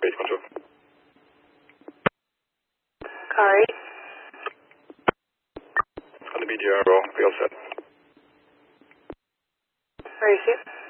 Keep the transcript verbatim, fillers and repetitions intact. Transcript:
Base control. Kari. On the B G R roll, we all set. Where is you?